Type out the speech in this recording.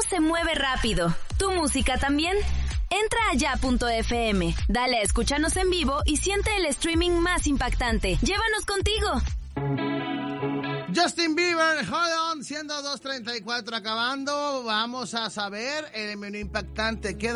se mueve rápido. ¿Tu música también? Entra a ya.fm, dale a escúchanos en vivo y siente el streaming más impactante. ¡Llévanos contigo! Justin Bieber, Hold On, siendo 2:34 acabando. Vamos a saber el menú impactante.